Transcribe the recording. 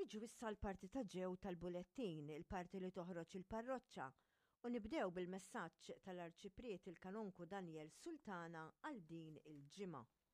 Niġu issa l-parti ta' ġew tal-bulettin, il-parti li toħroġ il-parroċċa, u nibdew bil-messaġġ tal-Arċipriet il-Kanonku Daniel Sultana għal din il-ġimgħa.